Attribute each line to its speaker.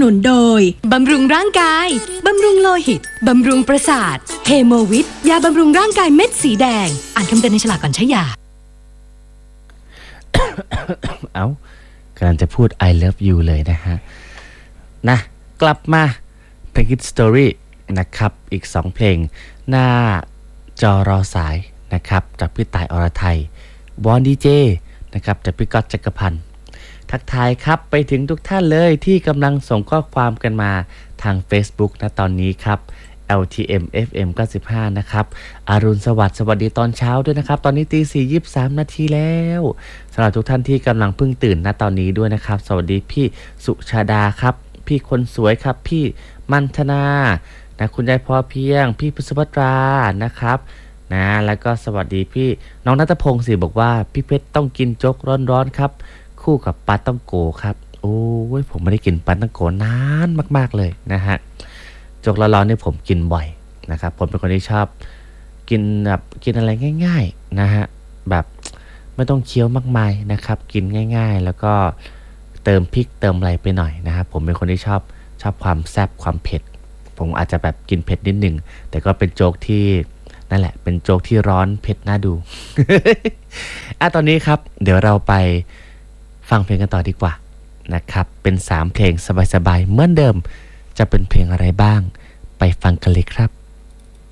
Speaker 1: นุนโดยบำรุงร่างกายบำรุงโลหิตบำรุงประสาทเฮโมวิทยาบำรุงร่างกายเม็ดสีแดงอ่านคำเตือนในฉลากก่อนใช้ยา
Speaker 2: เอากำลังจะพูด I love you เลยนะฮะนะกลับมาเพลง Hit Story นะครับอีก2เพลงหน้าจอรอสายนะครับจากพี่ต่ายอรไทยวอนดีเจนะครับจากพี่ก๊อตจักรพันธ์ทักทายครับไปถึงทุกท่านเลยที่กำลังส่งข้อความกันมาทาง Facebook นะตอนนี้ครับ LTM FM 95นะครับอรุณสวัสดีตอนเช้าด้วยนะครับตอนนี้ตี 4:23 นาทีแล้วสำหรับทุกท่านที่กำลังเพิ่งตื่นนะตอนนี้ด้วยนะครับสวัสดีพี่สุชาดาครับพี่คนสวยครับพี่มันธนานะคุณยายพอเพียงพี่พุทธวัตรานะครับนะแล้วก็สวัสดีพี่น้องณัฐพงศ์สิบอกว่าพี่เพชรต้องกินโจ๊กร้อนๆครับคู่กับปลาต้องโกครับโอ้ยผมไม่ได้กินปลาต้องโกนานมากๆเลยนะฮะโจ๊กร้อนๆนี่ผมกินบ่อยนะครับผมเป็นคนที่ชอบกินแบบกินอะไรง่ายๆนะฮะแบบไม่ต้องเคี้ยวมากมายนะครับกินง่ายๆแล้วก็เติมพริกเติมอะไรไปหน่อยนะครับผมเป็นคนที่ชอบความแซ่บความเผ็ดผมอาจจะแบบกินเผ็ดนิดหนึ่งแต่ก็เป็นโจ๊กที่นั่นแหละเป็นโจ๊กที่ร้อนเผ็ดน่าดู ตอนนี้ครับเดี๋ยวเราไปฟังเพลงกันต่อดีกว่านะครับเป็น3เพลงสบายๆเหมือนเดิมจะเป็นเพลงอะไรบ้างไปฟังกันเลยครับ